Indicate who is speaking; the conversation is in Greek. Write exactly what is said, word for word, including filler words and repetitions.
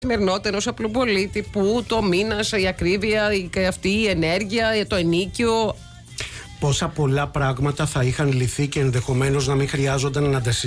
Speaker 1: καθημερινότητα ενός απλού πολίτη που το μήνας, η ακρίβεια, η, αυτή η ενέργεια, το ενοίκιο.
Speaker 2: Πόσα πολλά πράγματα θα είχαν λυθεί και ενδεχομένως να μην χρειάζονταν να τα συζητήσουμε.